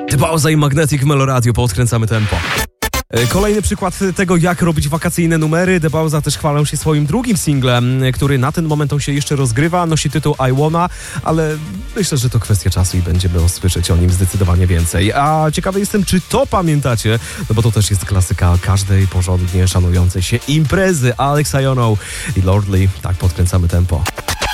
Pauza i Magnetic Meloradio, podkręcamy tempo. Kolejny przykład tego, jak robić wakacyjne numery. The Bauza też chwalą się swoim drugim singlem, który na ten moment on się jeszcze rozgrywa. Nosi tytuł I Wanna, ale myślę, że to kwestia czasu i będziemy usłyszeć o nim zdecydowanie więcej. A ciekawy jestem, czy to pamiętacie, no bo to też jest klasyka każdej porządnie szanującej się imprezy. Alex Iono i Lordly. Tak, podkręcamy tempo.